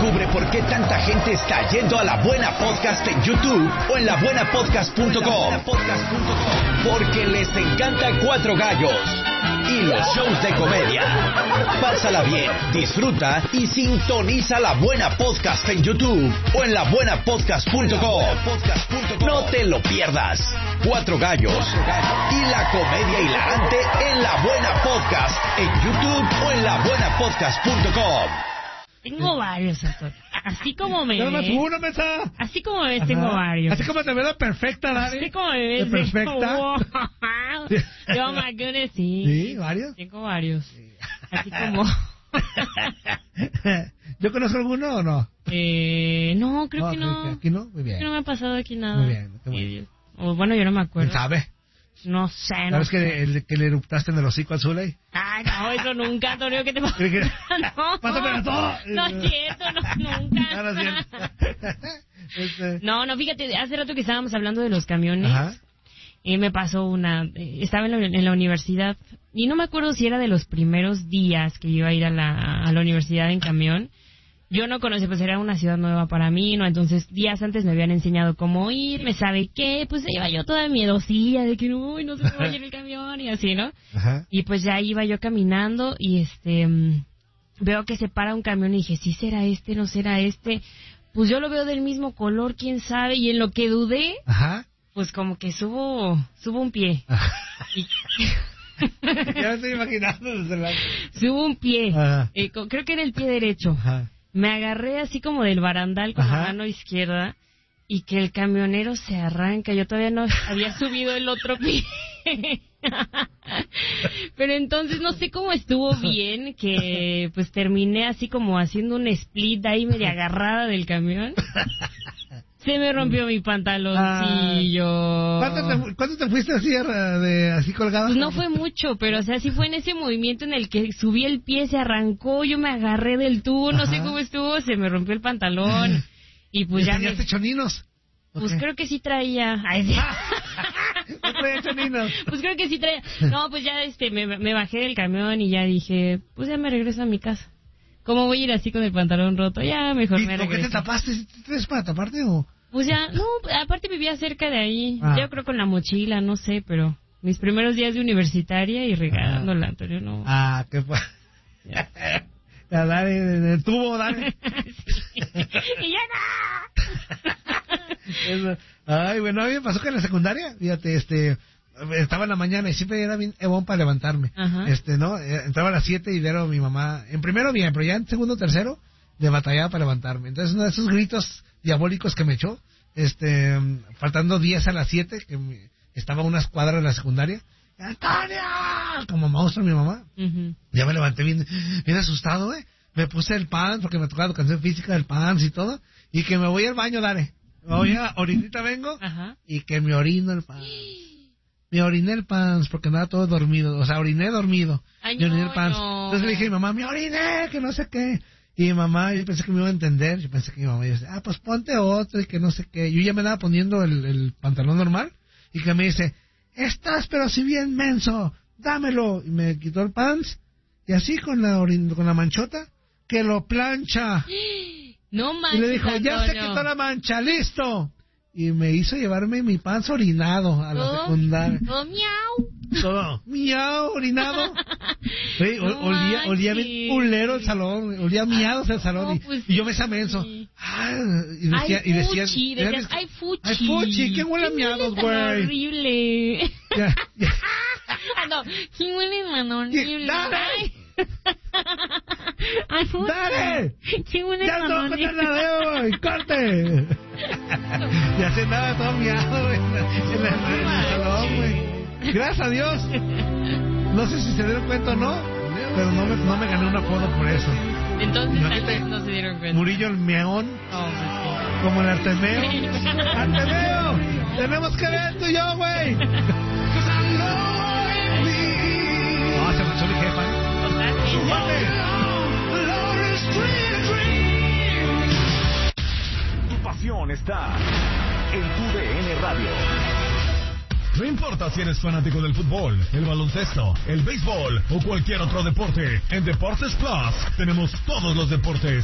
Descubre por qué tanta gente está yendo a La Buena Podcast en YouTube o en labuenapodcast.com. Porque les encanta Cuatro Gallos y los shows de comedia. Pásala bien, disfruta y sintoniza La Buena Podcast en YouTube o en labuenapodcast.com. No te lo pierdas. Cuatro Gallos y la comedia hilarante en La Buena Podcast en YouTube o en labuenapodcast.com. Tengo varios, Héctor. Así como me ves. Uno, Mesa. Así como me ves, tengo varios. Así como te ves la perfecta, Dani. Así como me ves. Perfecta. Wow. Oh my goodness, sí. ¿Sí? ¿Varios? Tengo varios. Así como... ¿Yo conozco alguno o no? No, creo que no. ¿Aquí no? Muy bien. Creo que no me ha pasado aquí nada. Muy bien. Bueno. O bueno, yo no me acuerdo. ¿Quién sabe? No sé, no ¿Sabes sé. que le eruptaste en el hocico al Zuley? Ay, no, eso nunca, Antonio, ¿qué te pasa? No. Pásame todo. No es cierto, no, nunca. No es cierto. No, fíjate, hace rato que estábamos hablando de los camiones. Ajá. Me pasó estaba en la universidad, y no me acuerdo si era de los primeros días que iba a ir a la universidad en camión. Yo no conocía, pues era una ciudad nueva para mí, ¿no? Entonces, días antes me habían enseñado cómo ir, me sabe qué, pues iba yo toda miedosilla de que, uy, no sé cómo va a ir el camión y así, ¿no? Ajá. Y pues ya iba yo caminando y veo que se para un camión y dije, ¿sí será este, no será este? Pues yo lo veo del mismo color, quién sabe, y en lo que dudé, Ajá. pues como que subo un pie. Y... Ya me estoy imaginando desde la... Subo un pie. Creo que era el pie derecho. Ajá. Me agarré así como del barandal con Ajá. la mano izquierda y que el camionero se arranca. Yo todavía no había subido el otro pie. Pero entonces no sé cómo estuvo bien que pues terminé así como haciendo un split ahí media agarrada del camión. Se me rompió mi pantaloncillo. ¿Cuánto te fuiste así colgada? Pues no fue mucho, pero o sea, sí fue en ese movimiento en el que subí el pie, se arrancó, yo me agarré del tubo, no sé cómo estuvo, se me rompió el pantalón. Y pues ya ¿Tenías choninos? Pues Okay. creo que sí traía. Ay, sí. ¿No traía choninos? Pues creo que sí traía. No, pues ya me bajé del camión y ya dije, pues ya me regreso a mi casa. ¿Cómo voy a ir así con el pantalón roto? Ya mejor me regreso. ¿Por qué te tapaste? ¿Tienes para taparte o...? Pues ya, no, aparte vivía cerca de ahí. Yo creo con la mochila, no sé, pero mis primeros días de universitaria y regándola, Antonio, no. Qué Ya, dale, el tubo, dale. Sí. Y ya no. Ay, bueno, a mí me pasó que en la secundaria, fíjate, estaba en la mañana y siempre era bien ebón para levantarme. Ajá. ¿No? Entraba a las 7 y era mi mamá, en primero bien, pero ya en segundo, tercero, de batallaba para levantarme. Entonces uno de esos gritos diabólicos que me echó, faltando 10 a las 7, que estaba a unas cuadras de la secundaria, ¡Antonia! Como monstruo mi mamá. Uh-huh. Ya me levanté bien asustado, me puse el pants, porque me tocaba educación física del pants y todo, y que me voy al baño, dale. Oye, orinita vengo, ajá, y que me orino el pants. Me oriné el pants porque andaba todo dormido, o sea, oriné dormido. Ay, me oriné el no, pants. no. Entonces le dije a mi mamá, me oriné, que no sé qué. Y mi mamá, yo pensé que me iba a entender, yo pensé que mi mamá iba a decir, pues ponte otro y que no sé qué. Yo ya me andaba poniendo el pantalón normal y que me dice, estás pero si bien menso, dámelo. Y me quitó el pants y así con la manchota, que lo plancha. No manches, y le dijo, ya se Antonio. quitó la mancha, listo. Y me hizo llevarme mi pants orinado a la secundaria. Oh, miau. Todo, miau, orinado. Sí, No olía bien culero el salón, olía miados el salón. No, pues y yo me sí. menso. Y Decías, ay, fuchi. Ay, fuchi, ¿quién huele a miados, güey? Horrible. Ya. No, ¿quién huele tan horrible? ¡Dale! Ay. Ay, fuchi. ¡Dale! ¿Quién huele ¡Ya tan no horrible? contar la de corte! Y así andaba todo miado, güey, en el salón, güey. Gracias a Dios. No sé si se dieron cuenta o no, pero no me gané un apodo por eso. Entonces, Imagínate, tal vez no se dieron cuenta. Murillo el meón, No, pues como el Artemeo. ¡Artemeo! ¡Tenemos que ver tú y yo, güey! Se manchó mi jefa. Tu pasión está en tu DN Radio. No importa si eres fanático del fútbol, el baloncesto, el béisbol o cualquier otro deporte, en Deportes Plus tenemos todos los deportes